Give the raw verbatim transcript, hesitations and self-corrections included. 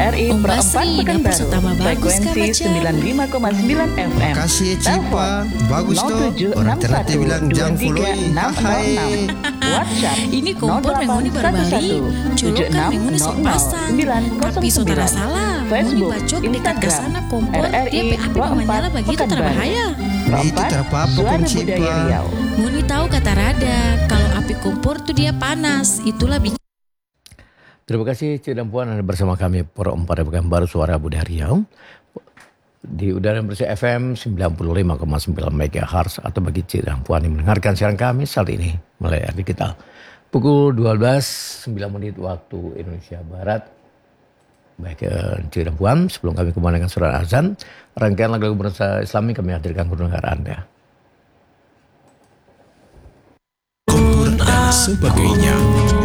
R I Om Perempat Basri, dapur Pekanbaru, setambah bagus kan frekuensi macam? sembilan puluh lima koma sembilan F M. Kasih Cipa, bagus nol tuh. tujuh Orang enam ternyata satu bilang dua jam tiga follow. enam nol enam. WhatsApp Ini kompor menguni berbari, culuk kan menguni sok pasang. Tapi saudara salah, menguni Facebook, bacok dekat ke sana Instagram, kompor, dia R R I pe api menyala begitu Pekanbaru. terbahaya. Itu terapa-apa Suara kunci, Budaya Pak. Riau. Muni tahu kata Rada, kalau api kompor tuh dia panas, itulah bikin. Terima kasih Cik dan Puan, Anda bersama kami Pro empat Pekanbaru Suara Budaya Riau di udara bersih F M sembilan puluh lima koma sembilan megahertz, atau bagi Cik dan Puan yang mendengarkan siaran kami saat ini melalui digital pukul dua belas sembilan menit waktu Indonesia Barat. Baik Cik dan Puan, sebelum kami kembali dengan surat azan, rangkaian lagu berbahasa Islami kami hadirkan untuk dengar Anda. Quran dan sebagainya.